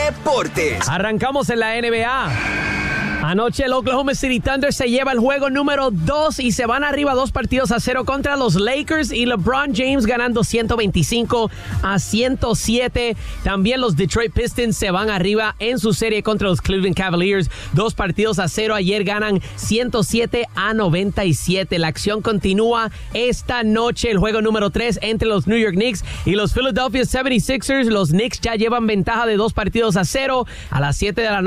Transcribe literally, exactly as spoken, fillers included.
deportes. Arrancamos en la N B A. Anoche el Oklahoma City Thunder se lleva el juego número dos y se van arriba dos partidos a cero contra los Lakers y LeBron James ganando ciento veinticinco a ciento siete. También los Detroit Pistons se van arriba en su serie contra los Cleveland Cavaliers, dos partidos a cero. Ayer ganan ciento siete a noventa y siete. La acción continúa esta noche, el juego número tres entre los New York Knicks y los Philadelphia setenta y seis ers. Los Knicks ya llevan ventaja de dos partidos a cero. A las siete de la noche